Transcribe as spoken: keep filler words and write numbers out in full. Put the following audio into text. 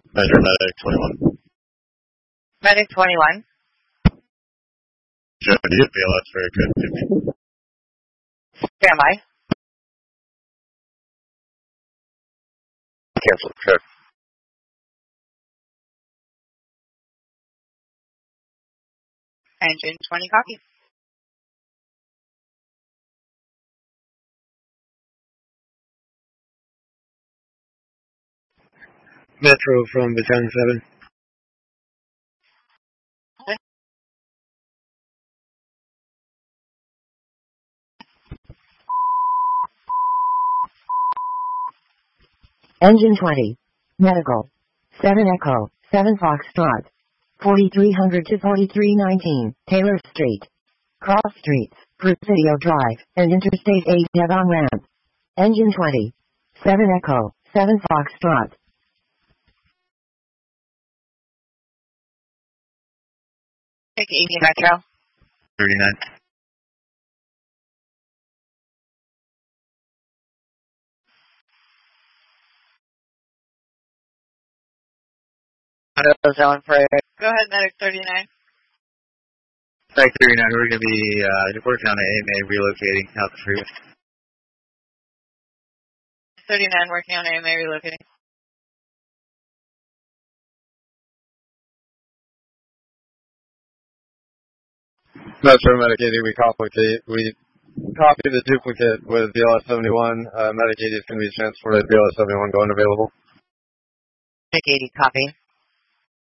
Measure Medic twenty-one. Medic twenty-one. Joe, do you have B L S very good to me? Stand by. Cancel, check. Engine twenty, copy. Metro from Battalion seven. Okay. Engine twenty. Medical. seven Echo, seven Foxtrot. forty-three hundred to forty-three nineteen, Taylor Street. Cross Streets, Presidio Drive, and Interstate eight Devon Ramp. Engine twenty. seven Echo, seven Foxtrot. Take eighty Metro. thirty-nine. Zone for. Go ahead, Medic thirty-nine. Medic thirty-nine, we're going to be uh, working on an A M A relocating out the freeway. thirty-nine, working on A M A relocating. Metro Medic eighty, we complicate. We copy the duplicate with B L S seventy-one. Uh, Medic eighty is going to be transported. B L S seventy-one going available. Take eighty, copy.